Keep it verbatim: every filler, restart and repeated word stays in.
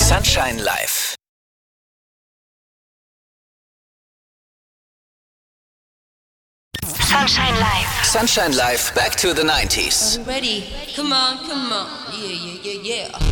Sunshine Live. Sunshine Live. Sunshine Live, back to the nineties. Are we ready? Come on, come on. Yeah, yeah, yeah, yeah.